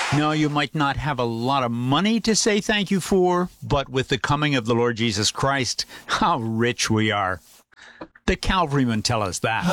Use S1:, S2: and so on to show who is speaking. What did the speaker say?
S1: No, you might not have a lot of money to say thank you for, but with the coming of the Lord Jesus Christ, how rich we are. The Calvarymen tell us that.